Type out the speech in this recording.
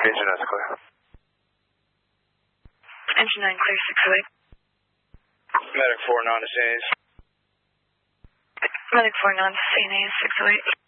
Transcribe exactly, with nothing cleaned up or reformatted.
Engine is clear. Engine nine clear, six oh eight. Medic four, non-detained. Medic four, non-detained, six oh eight.